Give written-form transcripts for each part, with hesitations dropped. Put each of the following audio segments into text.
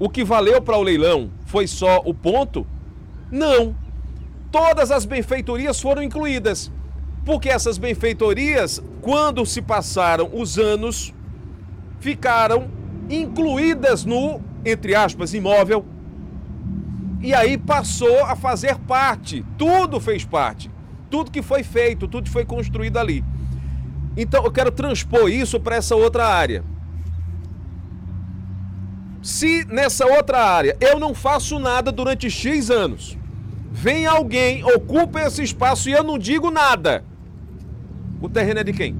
O que valeu para o leilão foi só o ponto? Não. Todas as benfeitorias foram incluídas. Porque essas benfeitorias, quando se passaram os anos, ficaram incluídas no, entre aspas, imóvel. E aí passou a fazer parte. Tudo fez parte. Tudo que foi feito, tudo que foi construído ali. Então eu quero transpor isso para essa outra área. Se nessa outra área eu não faço nada durante X anos, vem alguém, ocupa esse espaço e eu não digo nada, o terreno é de quem?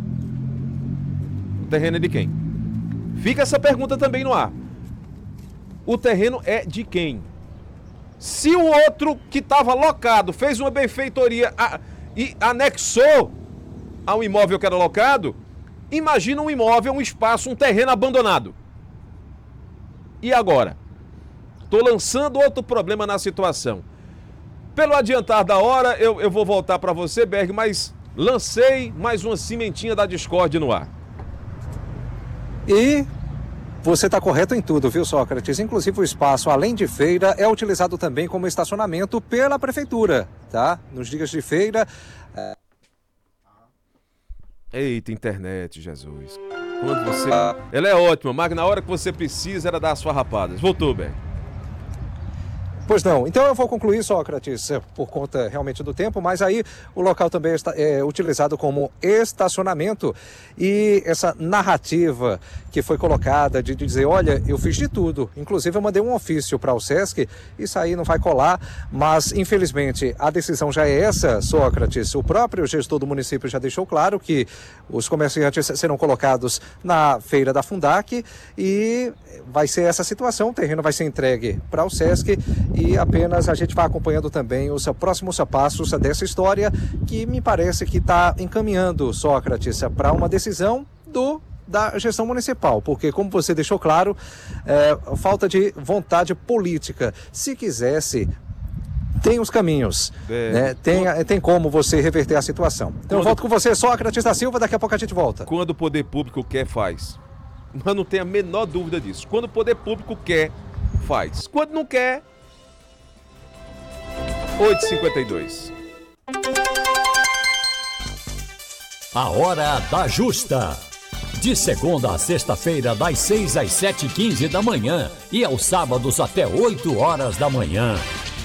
O terreno é de quem? Fica essa pergunta também no ar. O terreno é de quem? Se o outro que estava locado fez uma benfeitoria e anexou ao imóvel que era locado, imagina um imóvel, um espaço, um terreno abandonado. E agora? Estou lançando outro problema na situação. Pelo adiantar da hora, eu vou voltar para você, Berg, mas lancei mais uma cimentinha da discórdia no ar. E você está correto em tudo, viu, Sócrates? Inclusive o espaço, além de feira, é utilizado também como estacionamento pela prefeitura, tá? Nos dias de feira... Eita, internet, Jesus. Quando você... Ela é ótima, mas na hora que você precisa era dar as farrapadas. Voltou, Berg. Pois não. Então eu vou concluir, Sócrates, por conta realmente do tempo, mas aí o local também é utilizado como estacionamento e essa narrativa que foi colocada de dizer, olha, eu fiz de tudo, inclusive eu mandei um ofício para o Sesc, isso aí não vai colar, mas infelizmente a decisão já é essa, Sócrates, o próprio gestor do município já deixou claro que os comerciantes serão colocados na feira da Fundac e vai ser essa situação, o terreno vai ser entregue para o Sesc e apenas a gente vai acompanhando também os próximos passos dessa história que me parece que está encaminhando, Sócrates, para uma decisão da gestão municipal, porque como você deixou claro, falta de vontade política. Se quisesse, tem os caminhos, né? Tem como você reverter a situação. Então eu volto com você, Sócrates da Silva, daqui a pouco a gente volta. Quando o poder público quer, faz. Mas não tem a menor dúvida disso. Quando o poder público quer, faz. Quando não quer... 8h52. A Hora da Justa. De segunda a sexta-feira, das 6 às 7h15 da manhã e aos sábados até 8 horas da manhã.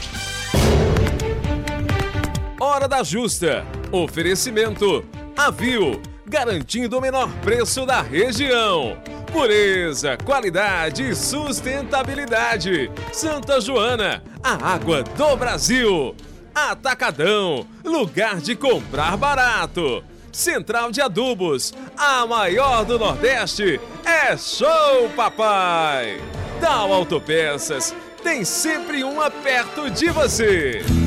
Hora da Justa. Oferecimento Avil, garantindo o menor preço da região. Pureza, qualidade e sustentabilidade. Santa Joana, a água do Brasil. Atacadão, lugar de comprar barato. Central de Adubos, a maior do Nordeste. É show, papai! Dow Autopeças, tem sempre uma perto de você.